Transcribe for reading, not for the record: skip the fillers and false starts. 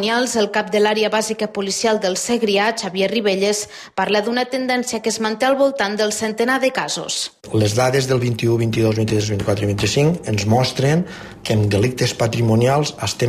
patrimonials, el cap de l'àrea bàsica policial del Segrià, Xavier Ribelles, parla d'una tendència que es manté al voltant del centenar de casos. Les dades del 21, 22, 23, 24 i 25 ens mostren que en delictes patrimonials estem